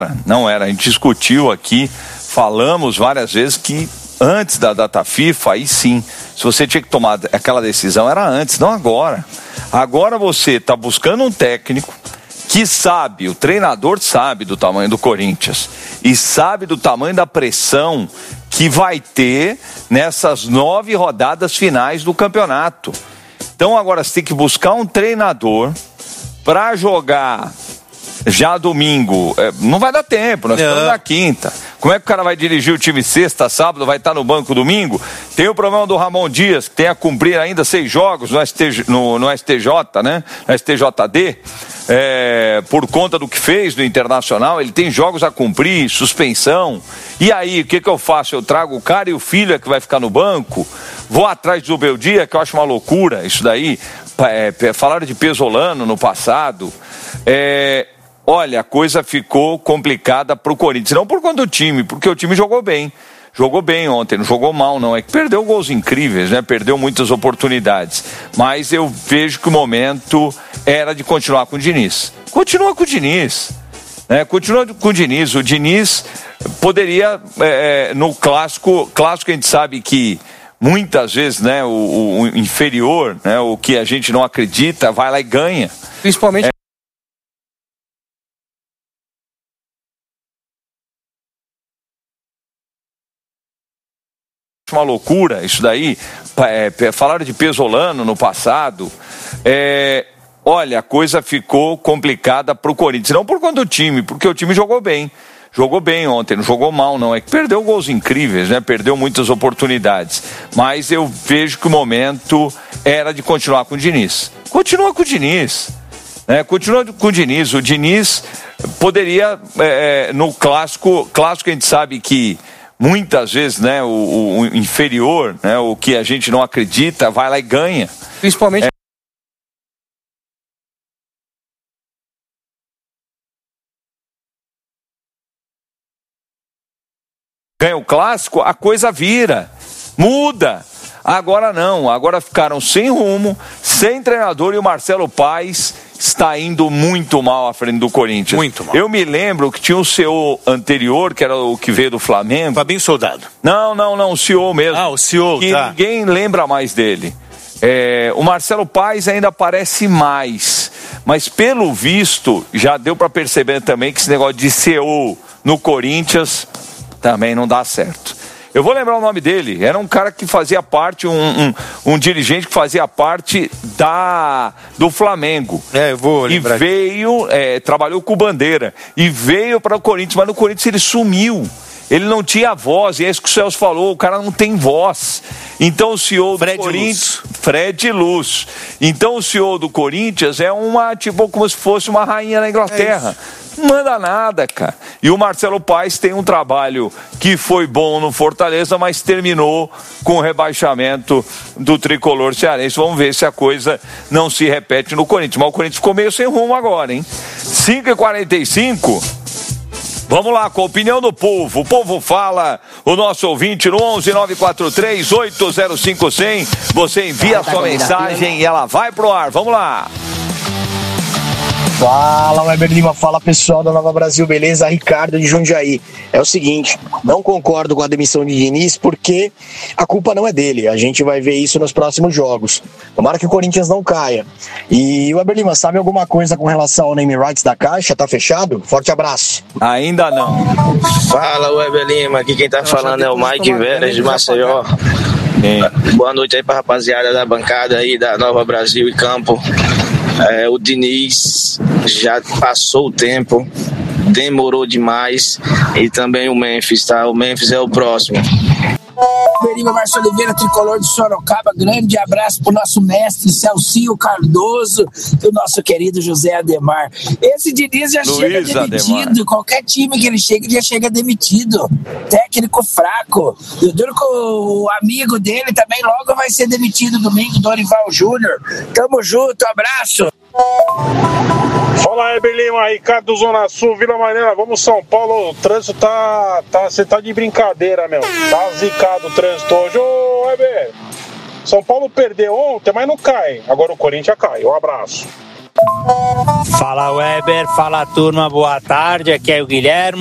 Não era, a gente discutiu aqui, falamos várias vezes que antes da data FIFA, aí sim, se você tinha que tomar aquela decisão, era antes, não agora. Agora você está buscando um técnico que sabe, o treinador sabe do tamanho do Corinthians e sabe do tamanho da pressão que vai ter nessas 9 rodadas finais do campeonato. Então agora você tem que buscar um treinador para jogar já domingo. Não vai dar tempo, nós estamos na quinta. Como é que o cara vai dirigir o time sexta, sábado, vai estar no banco domingo? Tem o problema do Ramon Dias, que tem a cumprir ainda 6 jogos no STJ, né? No STJD, por conta do que fez no Internacional. Ele tem jogos a cumprir, suspensão. E aí, o que eu faço? Eu trago o cara e o filho é que vai ficar no banco? Vou atrás do Beldia, que eu acho uma loucura isso daí. Falaram de Pesolano no passado. Olha, a coisa ficou complicada pro Corinthians. Não por conta do time, porque o time jogou bem. Jogou bem ontem, não jogou mal, não. É que perdeu gols incríveis, né? Perdeu muitas oportunidades. Mas eu vejo que o momento era de continuar com o Diniz. Continua com o Diniz. Continua com o Diniz. O Diniz poderia, no clássico a gente sabe que muitas vezes, né, o inferior, né, o que a gente não acredita, vai lá e ganha. Principalmente... Uma loucura isso daí. Falaram de Pesolano no passado. Olha, a coisa ficou complicada pro Corinthians. Não por conta do time, porque o time jogou bem. Jogou bem ontem, não jogou mal, não. É que perdeu gols incríveis, né? Perdeu muitas oportunidades. Mas eu vejo que o momento era de continuar com o Diniz. Continua com o Diniz. Continua com o Diniz. O Diniz poderia, no clássico a gente sabe que muitas vezes, né, o inferior, né, o que a gente não acredita, vai lá e ganha. Principalmente... Ganha o clássico, a coisa vira, muda. Agora não, agora ficaram sem rumo, sem treinador, e o Marcelo Paes está indo muito mal à frente do Corinthians. Muito mal. Eu me lembro que tinha um CEO anterior, que era o que veio do Flamengo. Fabinho Soldado. Não, o CEO mesmo. O CEO, que tá. Ninguém lembra mais dele. O Marcelo Paes ainda aparece mais, mas pelo visto já deu para perceber também que esse negócio de CEO no Corinthians também não dá certo. Eu vou lembrar o nome dele. Era um cara que fazia parte, um dirigente que fazia parte do Flamengo. Eu vou lembrar. E veio, trabalhou com o Bandeira. E veio para o Corinthians, mas no Corinthians ele sumiu. Ele não tinha voz, e é isso que o Celso falou, o cara não tem voz. Então o CEO do Corinthians... Fred Luz. Então o CEO do Corinthians é como se fosse uma rainha na Inglaterra. Não manda nada, cara. E o Marcelo Paes tem um trabalho que foi bom no Fortaleza, mas terminou com o rebaixamento do tricolor cearense. Vamos ver se a coisa não se repete no Corinthians. Mas o Corinthians ficou meio sem rumo agora, hein? 5h45... Vamos lá, com a opinião do povo. O povo fala, o nosso ouvinte no 11-943-805-100. Você envia a sua mensagem e ela vai pro ar. Vamos lá. Fala, Weber Lima, fala pessoal da Nova Brasil, beleza? Ricardo de Jundiaí. É o seguinte, não concordo com a demissão de Diniz porque a culpa não é dele, a gente vai ver isso nos próximos jogos. Tomara que o Corinthians não caia. E Weber Lima, sabe alguma coisa com relação ao name rights da Caixa? Tá fechado? Forte abraço. Ainda não. Fala, Weber Lima, aqui quem tá falando é o Mike Veras de Maceió. Boa noite aí pra rapaziada da bancada aí da Nova Brasil e Campo. O Diniz já passou o tempo, demorou demais, e também o Memphis, tá? O Memphis é o próximo. Beriba Márcio Oliveira, tricolor de Sorocaba, grande abraço pro nosso mestre Celcinho Cardoso e o nosso querido José Ademar. Esse Diniz já chega demitido, Ademar. Qualquer time que ele chega, ele já chega demitido. Técnico fraco. Eu duro que o amigo dele também logo vai ser demitido domingo, Dorival Júnior. Tamo junto, abraço. Fala, Weber Lima, Ricardo Zona Sul, Vila Mariana, vamos São Paulo, o trânsito você tá de brincadeira, meu, tá zicado o trânsito hoje. Ô, Weber, São Paulo perdeu ontem, mas não cai, agora o Corinthians cai, um abraço. Fala Weber, fala turma, boa tarde, aqui é o Guilherme.